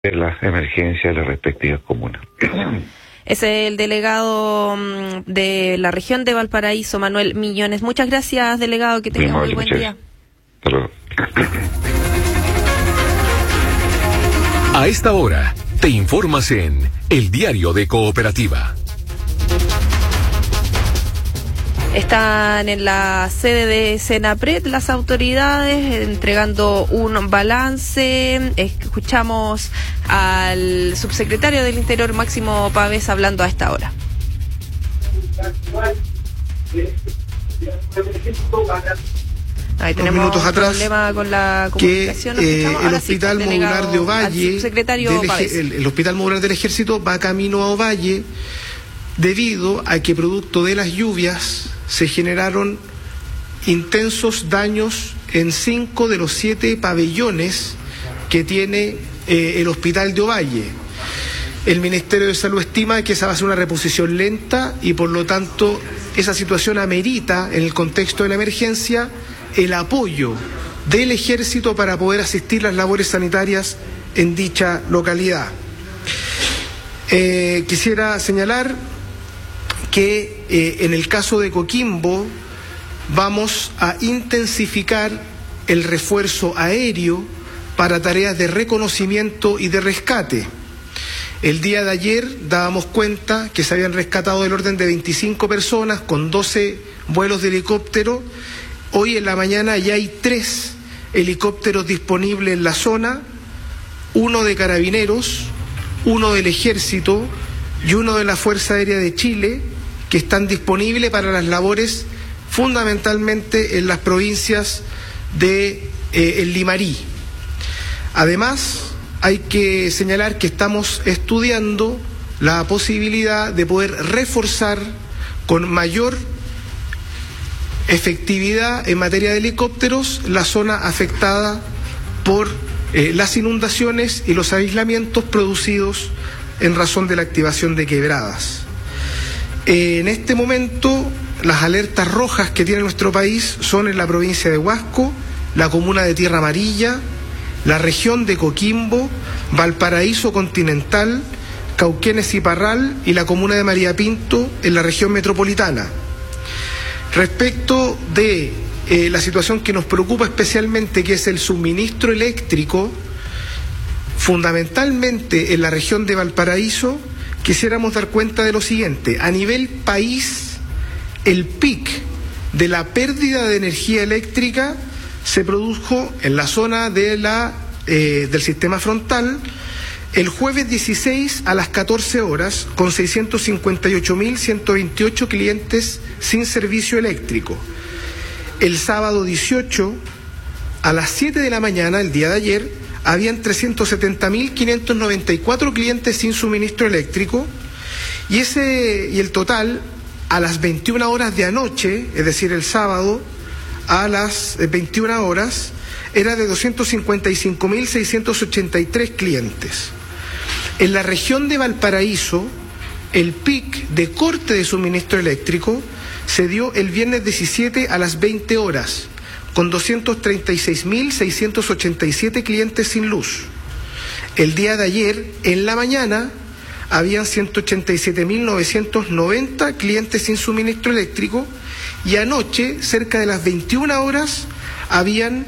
de las emergencias de las respectivas comunas. Es el delegado de la región de Valparaíso, Manuel Millones. Muchas gracias, delegado, que tenga muy buen día. Hasta luego. A esta hora, te informas en El Diario de Cooperativa. Están en la sede de Senapred las autoridades entregando un balance. Escuchamos al subsecretario del Interior, Máximo Pavés, hablando a esta hora. Ahí tenemos minutos atrás, un problema con la comunicación. Que el Hospital Modular de Ovalle, el Hospital Modular del Ejército va camino a Ovalle debido a que producto de las lluvias se generaron intensos daños en 5 de los 7 pabellones que tiene el Hospital de Ovalle. El Ministerio de Salud estima que esa va a ser una reposición lenta y por lo tanto esa situación amerita, en el contexto de la emergencia, el apoyo del Ejército para poder asistir las labores sanitarias en dicha localidad. Quisiera señalar que en el caso de Coquimbo vamos a intensificar el refuerzo aéreo para tareas de reconocimiento y de rescate. El día de ayer dábamos cuenta que se habían rescatado del orden de 25 personas con 12 vuelos de helicóptero. Hoy en la mañana ya hay 3 helicópteros disponibles en la zona, 1 de Carabineros, 1 del Ejército y 1 de la Fuerza Aérea de Chile, que están disponibles para las labores fundamentalmente en las provincias de el Limarí. Además, hay que señalar que estamos estudiando la posibilidad de poder reforzar con mayor efectividad en materia de helicópteros la zona afectada por las inundaciones y los aislamientos producidos en razón de la activación de quebradas. En este momento, las alertas rojas que tiene nuestro país son en la provincia de Huasco, la comuna de Tierra Amarilla, la región de Coquimbo, Valparaíso Continental, Cauquenes y Parral y la comuna de María Pinto en la región metropolitana. Respecto de la situación que nos preocupa especialmente, que es el suministro eléctrico, fundamentalmente en la región de Valparaíso, quisiéramos dar cuenta de lo siguiente. A nivel país, el pic de la pérdida de energía eléctrica se produjo en la zona de del sistema frontal el jueves 16 a las 14 horas con 658.128 clientes sin servicio eléctrico. El sábado 18 a las 7 de la mañana, el día de ayer, habían 370.594 clientes sin suministro eléctrico y el total a las 21 horas de anoche, es decir, el sábado a las 21 horas, era de 255.683 clientes. En la región de Valparaíso, el pic de corte de suministro eléctrico se dio el viernes 17 a las 20 horas, con 236.687 clientes sin luz. El día de ayer, en la mañana, habían 187.990 clientes sin suministro eléctrico y anoche, cerca de las 21 horas, habían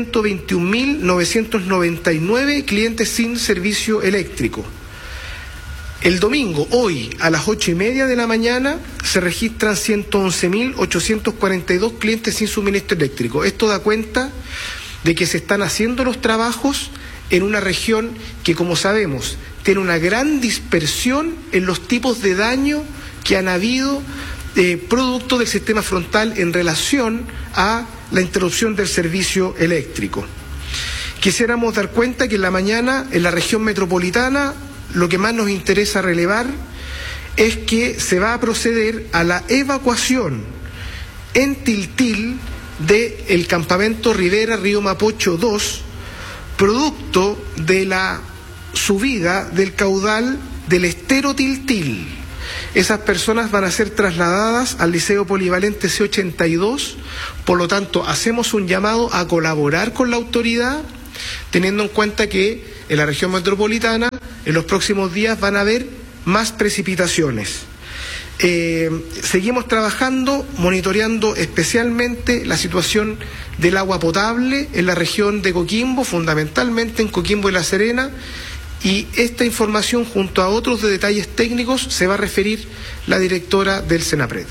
121.999 clientes sin servicio eléctrico. El domingo, hoy, a las 8:30 de la mañana, se registran 111.842 clientes sin suministro eléctrico. Esto da cuenta de que se están haciendo los trabajos en una región que, como sabemos, tiene una gran dispersión en los tipos de daño que han habido producto del sistema frontal en relación a la interrupción del servicio eléctrico. Quisiéramos dar cuenta que en la mañana, en la región metropolitana, lo que más nos interesa relevar es que se va a proceder a la evacuación en Tiltil del campamento Rivera Río Mapocho 2, producto de la subida del caudal del estero Tiltil. Esas personas van a ser trasladadas al Liceo Polivalente C82, por lo tanto hacemos un llamado a colaborar con la autoridad teniendo en cuenta que en la región metropolitana en los próximos días van a haber más precipitaciones. Seguimos trabajando, monitoreando especialmente la situación del agua potable en la región de Coquimbo, fundamentalmente en Coquimbo y La Serena, y esta información junto a otros de detalles técnicos se va a referir la directora del Senapred.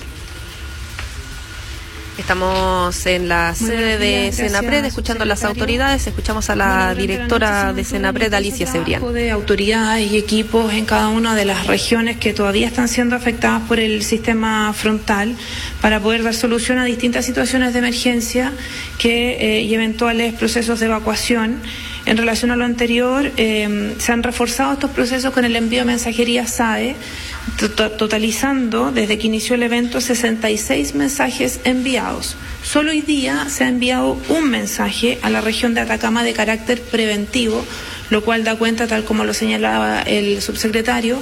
Estamos en la sede de Senapred escuchando a las autoridades, escuchamos a la directora de Senapred, Alicia Cebrián. De autoridades y equipos en cada una de las regiones que todavía están siendo afectadas por el sistema frontal para poder dar solución a distintas situaciones de emergencia y eventuales procesos de evacuación. En relación a lo anterior, se han reforzado estos procesos con el envío de mensajería SAE, totalizando desde que inició el evento 66 mensajes enviados. Solo hoy día se ha enviado un mensaje a la región de Atacama de carácter preventivo, lo cual da cuenta, tal como lo señalaba el subsecretario,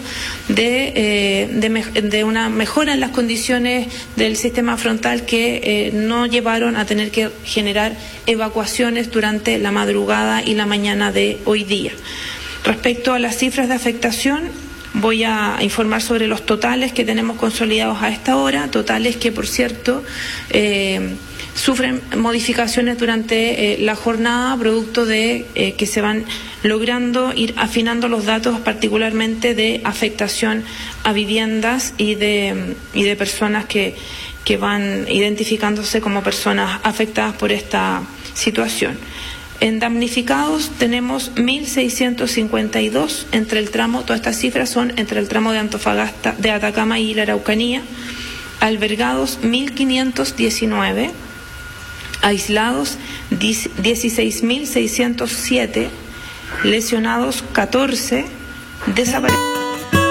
de una mejora en las condiciones del sistema frontal que no llevaron a tener que generar evacuaciones durante la madrugada y la mañana de hoy día. Respecto a las cifras de afectación, voy a informar sobre los totales que tenemos consolidados a esta hora, totales que, por cierto, sufren modificaciones durante la jornada, producto de que se van logrando ir afinando los datos, particularmente de afectación a viviendas y de personas que van identificándose como personas afectadas por esta situación. En damnificados tenemos 1.652 entre el tramo, todas estas cifras son entre el tramo de Antofagasta, de Atacama y la Araucanía, albergados 1.519, aislados 16.607, lesionados 14, desaparecidos